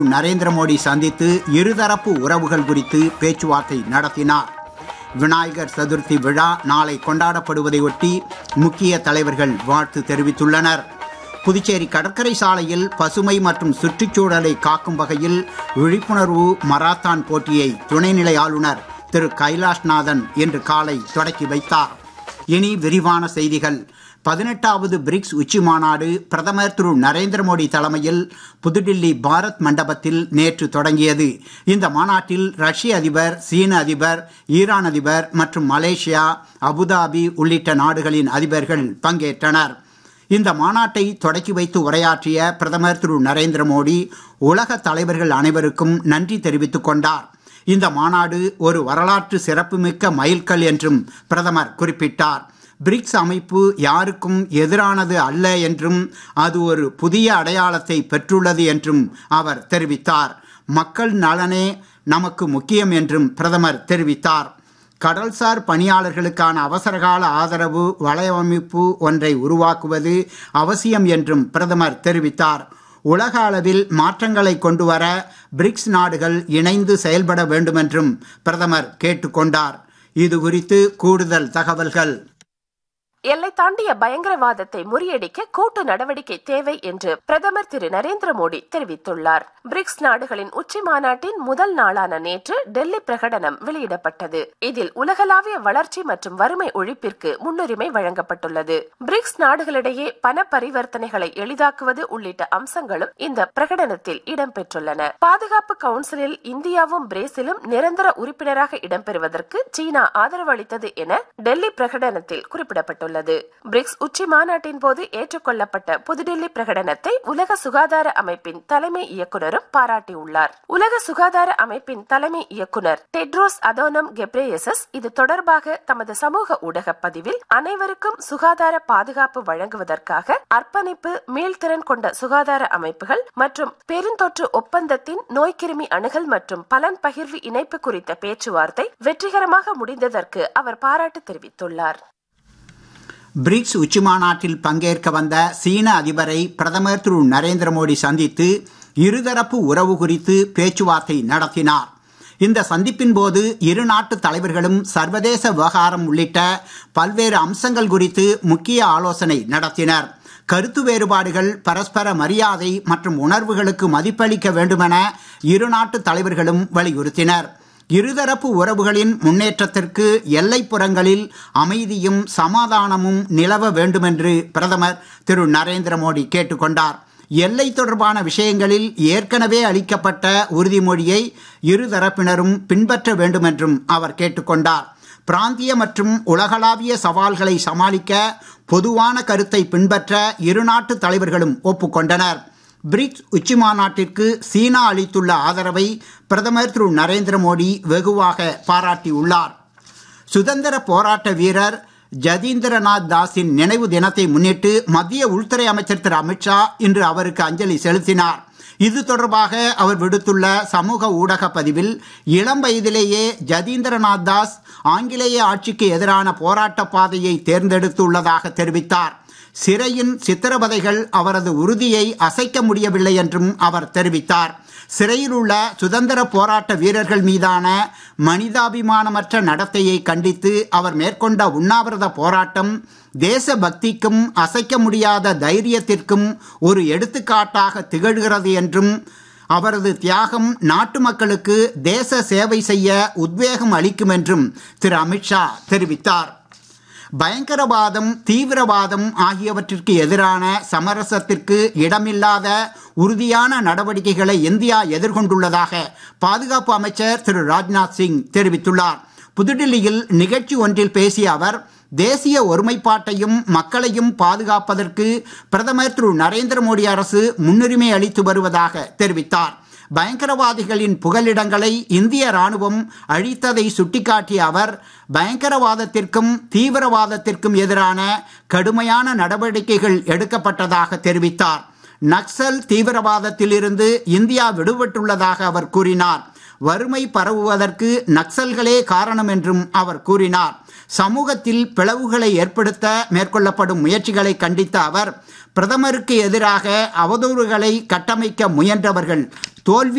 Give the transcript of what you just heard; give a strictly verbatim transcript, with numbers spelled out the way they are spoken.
நரேந்திர மோடி சந்தித்து இருதரப்பு உறவுகள் குறித்து பேச்சுவார்த்தை நடத்தினார். விநாயகர் சதுர்த்தி விழா நாளை கொண்டாடப்படுவதையொட்டி முக்கிய தலைவர்கள் வாழ்த்து தெரிவித்துள்ளனர். புதுச்சேரி கடற்கரை சாலையில் பசுமை மற்றும் சுற்றுச்சூழலை காக்கும் வகையில் விழிப்புணர்வு மராத்தான் போட்டியை துணைநிலை ஆளுநர் திரு கைலாஷ்நாதன் இன்று காலை தொடக்கி வைத்தார். இனி விரிவான செய்திகள். பதினெட்டாவது பிரிக்ஸ் உச்சி மாநாடு பிரதமர் திரு நரேந்திர மோடி தலைமையில் புதுடில்லி பாரத் மண்டபத்தில் நேற்று தொடங்கியது. இந்த மாநாட்டில் ரஷ்ய அதிபர், சீன அதிபர், ஈரான் அதிபர் மற்றும் மலேசியா, அபுதாபி உள்ளிட்ட நாடுகளின் அதிபர்கள் பங்கேற்றனர். இந்த மாநாட்டை தொடக்கி வைத்து உரையாற்றிய பிரதமர் திரு நரேந்திர மோடி உலக தலைவர்கள் அனைவருக்கும் நன்றி தெரிவித்துக் கொண்டார். இந்த மாநாடு ஒரு வரலாற்று சிறப்புமிக்க மைல்கல் என்றும் பிரதமர் குறிப்பிட்டார். பிரிக்ஸ் அமைப்பு யாருக்கும் எதிரானது அல்ல என்றும் அது ஒரு புதிய அடையாளத்தை பெற்றுள்ளது என்றும் அவர் தெரிவித்தார். மக்கள் நலனே நமக்கு முக்கியம் என்றும் பிரதமர் தெரிவித்தார். கடல்சார் பணியாளர்களுக்கான அவசரகால ஆதரவு வலையமைப்பு ஒன்றை உருவாக்குவது அவசியம் என்றும் பிரதமர் தெரிவித்தார். உலக அளவில் மாற்றங்களை கொண்டு வர பிரிக்ஸ் நாடுகள் இணைந்து செயல்பட வேண்டுமென்றும் பிரதமர் கேட்டுக்கொண்டார். இது குறித்து கூடுதல் தகவல்கள். எல்லை தாண்டிய பயங்கரவாதத்தை முறியடிக்க கூட்டு நடவடிக்கை தேவை என்று பிரதமர் திரு நரேந்திர மோடி தெரிவித்துள்ளார். பிரிக்ஸ் நாடுகளின் உச்சி மாநாட்டின் முதல் நாளான நேற்று டெல்லி பிரகடனம் வெளியிடப்பட்டது. இதில் உலகளாவிய வளர்ச்சி மற்றும் வறுமை ஒழிப்பிற்கு முன்னுரிமை வழங்கப்பட்டுள்ளது. பிரிக்ஸ் நாடுகளிடையே பண பரிவர்த்தனைகளை எளிதாக்குவது உள்ளிட்ட அம்சங்களும் இந்த பிரகடனத்தில் இடம்பெற்றுள்ளன. பாதுகாப்பு கவுன்சிலில் இந்தியாவும் பிரேசிலும் நிரந்தர உறுப்பினராக இடம்பெறுவதற்கு சீனா ஆதரவு அளித்தது என டெல்லி பிரகடனத்தில் குறிப்பிடப்பட்டுள்ளது. பிரிக்ஸ் உச்சி மாநாட்டின் போது ஏற்றுக்கொள்ளப்பட்ட புதுடில்லி பிரகடனத்தை உலக சுகாதார அமைப்பின் தலைமை இயக்குநரும் பாராட்டியுள்ளார். உலக சுகாதார அமைப்பின் தலைமை இயக்குநர் டெட்ரோஸ் அதோனம் கெப்ரேயசஸ் இது தொடர்பாக தமது சமூக ஊடக பதிவில் அனைவருக்கும் சுகாதார பாதுகாப்பு வழங்குவதற்காக அர்ப்பணிப்பு, மீள்திறன் கொண்ட சுகாதார அமைப்புகள் மற்றும் பெருந்தொற்று ஒப்பந்தத்தின் நோய்க்கிருமி அணுகல் மற்றும் பலன் பகிர்வு இணைப்பு குறித்த பேச்சுவார்த்தை வெற்றிகரமாக முடிந்ததற்கு அவர் பாராட்டு தெரிவித்துள்ளார். பிரிக்ஸ் உச்சி மாநாட்டில் பங்கேற்க வந்த சீன அதிபரை பிரதமர் திரு நரேந்திர மோடி சந்தித்து இருதரப்பு உறவு குறித்து பேச்சுவார்த்தை நடத்தினார். இந்த சந்திப்பின் போது இரு நாட்டு தலைவர்களும் சர்வதேச விவகாரம் உள்ளிட்ட பல்வேறு அம்சங்கள் குறித்து முக்கிய ஆலோசனை நடத்தினர். கருத்து வேறுபாடுகள், பரஸ்பர மரியாதை மற்றும் உணர்வுகளுக்கு மதிப்பளிக்க வேண்டுமென இரு நாட்டு தலைவர்களும் வலியுறுத்தினர். இருதரப்பு உறவுகளின் முன்னேற்றத்திற்கு எல்லைப்புறங்களில் அமைதியும் சமாதானமும் நிலவ வேண்டுமென்று பிரதமர் திரு நரேந்திர மோடி கேட்டுக்கொண்டார். எல்லை தொடர்பான விஷயங்களில் ஏற்கனவே அளிக்கப்பட்ட உறுதிமொழியை இருதரப்பினரும் பின்பற்ற வேண்டுமென்றும் அவர் கேட்டுக்கொண்டார். பிராந்திய மற்றும் உலகளாவிய சவால்களை சமாளிக்க பொதுவான கருத்தை பின்பற்ற இரு நாட்டு தலைவர்களும் ஒப்புக்கொண்டனர். பிரிக்ஸ் உச்சி மாநாட்டிற்கு சீனா அளித்துள்ள ஆதரவை பிரதமர் திரு நரேந்திர மோடி வெகுவாக பாராட்டியுள்ளார். சுதந்திர போராட்ட வீரர் ஜதீந்திரநாத் தாஸின் நினைவு தினத்தை முன்னிட்டு மத்திய உள்துறை அமைச்சர் திரு அமித்ஷா இன்று அவருக்கு அஞ்சலி செலுத்தினார். இது தொடர்பாக அவர் விடுத்துள்ள சமூக ஊடக பதிவில், இளம் வயதிலேயே ஜதீந்திரநாத் தாஸ் ஆங்கிலேய ஆட்சிக்கு எதிரான போராட்ட பாதையை தேர்ந்தெடுத்துள்ளதாக தெரிவித்தார். சிறையின் சித்திரவதைகள் அவரது உறுதியை அசைக்க முடியவில்லை என்றும் அவர் தெரிவித்தார். சிறையில் உள்ள சுதந்திர போராட்ட வீரர்கள் மீதான மனிதாபிமானமற்ற நடத்தையை கண்டித்து அவர் மேற்கொண்ட உண்ணாவிரத போராட்டம் தேசபக்திக்கும் அசைக்க முடியாத தைரியத்திற்கும் ஒரு எடுத்துக்காட்டாக திகழ்கிறது என்றும் அவரது தியாகம் நாட்டு மக்களுக்கு தேச சேவை செய்ய உத்வேகம் அளிக்கும் என்றும் திரு அமித்ஷா தெரிவித்தார். பயங்கரவாதம், தீவிரவாதம் ஆகியவற்றிற்கு எதிரான சமரசத்திற்கு இடமில்லாத உறுதியான நடவடிக்கைகளை இந்தியா எதிர்கொண்டுள்ளதாக பாதுகாப்பு அமைச்சர் திரு ராஜ்நாத் சிங் தெரிவித்துள்ளார். புதுடில்லியில் நிகழ்ச்சி ஒன்றில் பேசிய அவர், தேசிய ஒருமைப்பாட்டையும் மக்களையும் பாதுகாப்பதற்கு பிரதமர் திரு நரேந்திர மோடி அரசு முன்னுரிமை அளித்து வருவதாக தெரிவித்தார். பயங்கரவாதிகளின் புகலிடங்களை இந்திய ராணுவம் அழித்ததை சுட்டிக்காட்டிய அவர், பயங்கரவாதத்திற்கும் தீவிரவாதத்திற்கும் எதிரான கடுமையான நடவடிக்கைகள் எடுக்கப்பட்டதாக தெரிவித்தார். நக்சல் தீவிரவாதத்திலிருந்து இந்தியா விடுபட்டுள்ளதாக அவர் கூறினார். வறுமை பரவுவதற்கு நக்சல்களே காரணம் என்றும் அவர் கூறினார். சமூகத்தில் பிளவுகளை ஏற்படுத்த மேற்கொள்ளப்படும் முயற்சிகளை கண்டித்த அவர், பிரதமருக்கு எதிராக அவதூறுகளை கட்டமைக்க முயன்றவர்கள் தோல்வி